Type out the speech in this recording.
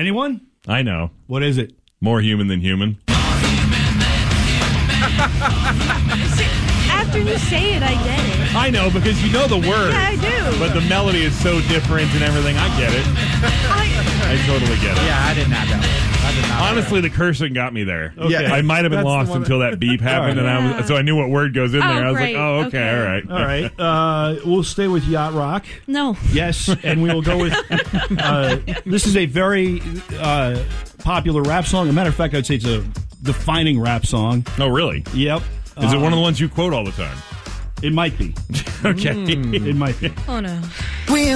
Anyone? I know. What is it? More human than human. After you say it, I get it. I know, because you know the word. Yeah, I do. But the melody is so different and everything. I get it. I totally get it. Yeah, I didn't have that one. I did not. Honestly, the cursing got me there. Okay. I might have been That's the lost one until that beep happened, Right. so I knew what word goes in there. I was great. like, oh, okay, Okay. all right. All right. We'll stay with Yacht Rock. No. Yes, and we will go with. This is a very popular rap song. As a matter of fact, I'd say it's a defining rap song. Oh, really? Yep. Is it one of the ones you quote all the time? It might be. Okay. It might be. Oh, no.